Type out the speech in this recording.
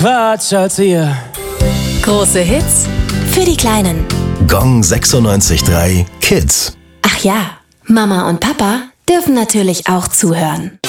Quatsch als ihr. Große Hits für die Kleinen. Gong 96.3 Kids. Ach ja, Mama und Papa dürfen natürlich auch zuhören.